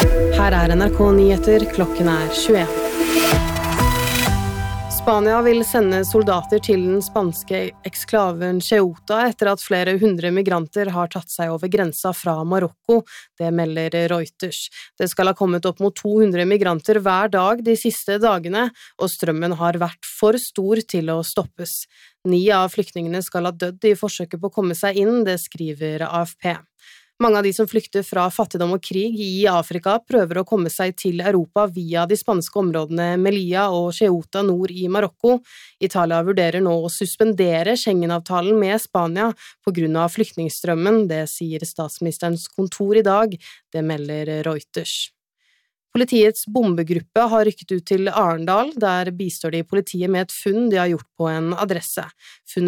Her NRK Nyheter, klokken 21. Spania vil sende soldater til den spanske eksklaven Ceuta etter at flere 100 migranter har tatt seg over grensa fra Marokko, det melder Reuters. Det skal ha kommet opp mot 200 migranter hver dag de siste dagene, og strømmen har vært for stor til å stoppes. 9 av flyktningene skal ha dødd i forsøket på å komme seg inn, det skriver AFP. Mange av de som flykter fra fattigdom og krig i Afrika prøver å komme seg til Europa via de spanske områdene Melilla og Ceuta nord i Marokko. Italia vurderer nå å suspendere Schengen-avtalen med Spania på grunn av flyktningstrømmen, det sier statsministerens kontor i dag, det melder Reuters. Politiets bombegruppe har rykket ut til Arendal, der bistår de politiet med et funn de har gjort på en adresse. Funnet